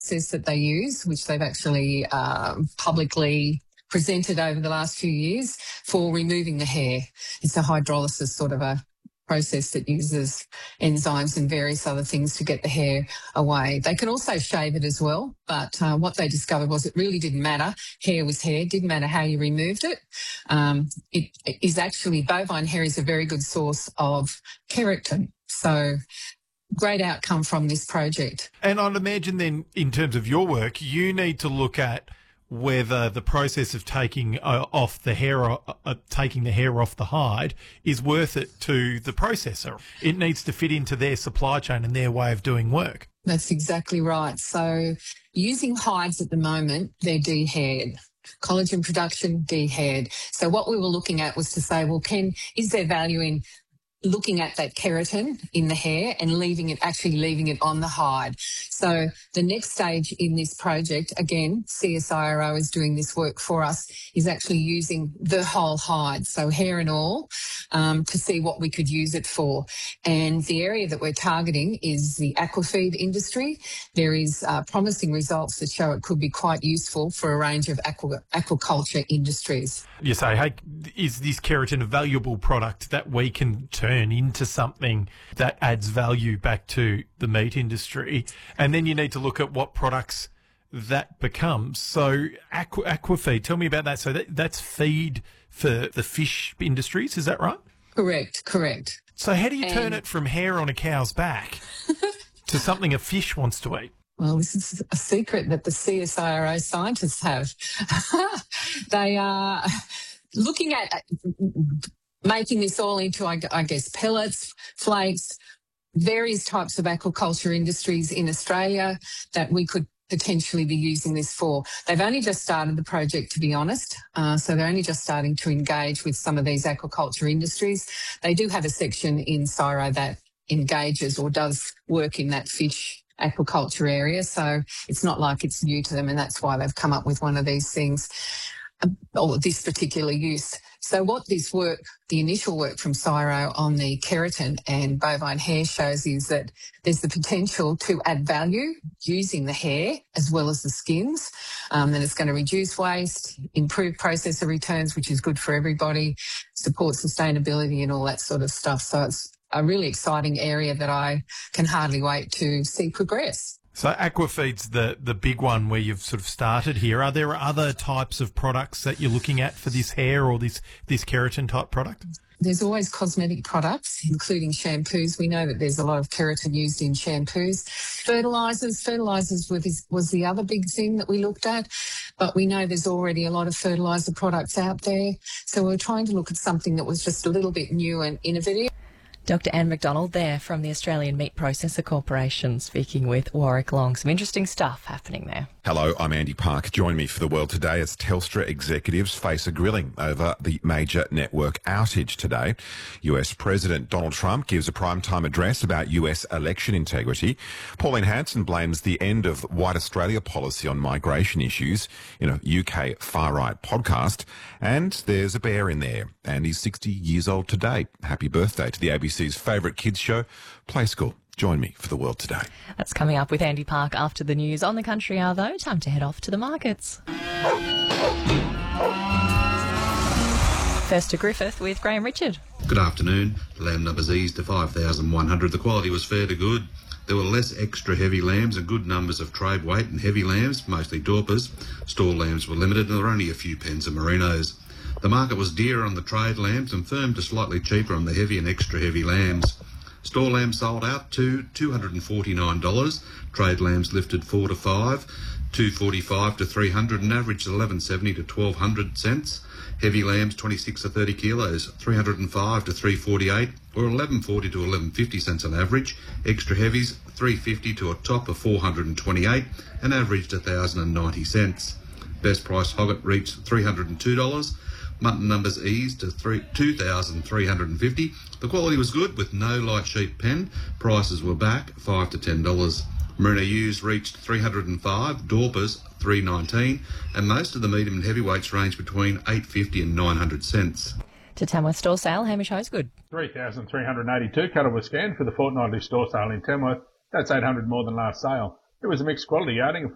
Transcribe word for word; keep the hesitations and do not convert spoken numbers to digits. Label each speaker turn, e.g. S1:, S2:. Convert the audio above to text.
S1: process that they use, which they've actually uh, publicly presented over the last few years for removing the hair. It's a hydrolysis sort of a process that uses enzymes and various other things to get the hair away. They can also shave it as well, but uh, what they discovered was it really didn't matter. Hair was hair, didn't matter how you removed it. Um, it, it is actually, bovine hair is a very good source of keratin. So great outcome from this project.
S2: And I'd imagine then, in terms of your work, you need to look at whether the process of taking uh, off the hair, uh, uh, taking the hair off the hide is worth it to the processor. It needs to fit into their supply chain and their way of doing work.
S1: That's exactly right. So using hides at the moment, they're de-haired. Collagen production, de-haired. So what we were looking at was to say, well, can, is there value in looking at that keratin in the hair and leaving it, actually leaving it on the hide. So the next stage in this project, again, C S I R O is doing this work for us, is actually using the whole hide, so hair and all, um, to see what we could use it for. And the area that we're targeting is the aquafeed industry. There is uh, promising results that show it could be quite useful for a range of aqua, aquaculture industries.
S2: You say, hey, is this keratin a valuable product that we can turn into something that adds value back to the meat industry? And then you need to look at what products that becomes. So aqua, aquafeed, tell me about that. So that, that's feed for the fish industries, is that right?
S1: Correct, correct.
S2: So how do you
S1: and...
S2: turn it from hair on a cow's back to something a fish wants to eat?
S1: Well, this is a secret that the C S I R O scientists have. They are looking at making this all into, I guess, pellets, flakes, various types of aquaculture industries in Australia that we could potentially be using this for. They've only just started the project, to be honest, uh, so they're only just starting to engage with some of these aquaculture industries. They do have a section in C S I R O that engages or does work in that fish aquaculture area, so it's not like it's new to them, and that's why they've come up with one of these things, or this particular use. So what this work, the initial work from C S I R O on the keratin and bovine hair shows is that there's the potential to add value using the hair as well as the skins. Um, and it's going to reduce waste, improve processor returns, which is good for everybody, support sustainability and all that sort of stuff. So it's a really exciting area that I can hardly wait to see progress.
S2: So aquafeed's the, the big one where you've sort of started here. Are there other types of products that you're looking at for this hair or this, this keratin type product?
S1: There's always cosmetic products, including shampoos. We know that there's a lot of keratin used in shampoos. Fertilisers, fertilisers was, was the other big thing that we looked at, but we know there's already a lot of fertiliser products out there. So we're trying to look at something that was just a little bit new and innovative.
S3: Doctor Anne McDonald there from the Australian Meat Processor Corporation speaking with Warwick Long. Some interesting stuff happening there.
S4: Hello, I'm Andy Park. Join me for The World Today as Telstra executives face a grilling over the major network outage today. U S President Donald Trump gives a primetime address about U S election integrity. Pauline Hanson blames the end of White Australia policy on migration issues in a U K far-right podcast. And there's a bear in there, and he's sixty years old today. Happy birthday to the A B C's favourite kids show, Play School. Join me for The World Today.
S3: That's coming up with Andy Park after the news. On the Country Hour, though, time to head off to the markets. First to Griffith with Graham Richard.
S5: Good afternoon. Lamb numbers eased to five thousand one hundred. The quality was fair to good. There were less extra heavy lambs and good numbers of trade weight and heavy lambs, mostly Dorpers. Store lambs were limited and there were only a few pens of merinos. The market was dearer on the trade lambs and firm to slightly cheaper on the heavy and extra heavy lambs. Store lambs sold out to two hundred forty-nine dollars. Trade lambs lifted four to five, two forty-five to three hundred, and averaged eleven seventy to twelve hundred cents. Heavy lambs twenty-six to thirty kilos, three hundred five to three forty-eight, or eleven forty to eleven fifty cents on average. Extra heavies three fifty to a top of four hundred twenty-eight, and averaged one thousand ninety cents. Best price hogget reached three hundred two dollars. Mutton numbers eased to two thousand three hundred fifty. The quality was good with no light sheep pen. Prices were back five to ten dollars. Merino ewes reached three hundred five, Dorpers three nineteen, and most of the medium and heavyweights range between eight fifty and nine hundred cents.
S3: To Tamworth store sale, Hamish Osgood.
S6: three thousand three hundred eighty-two cattle were scanned for the fortnightly store sale in Tamworth. That's eight hundred more than last sale. It was a mixed quality yarding.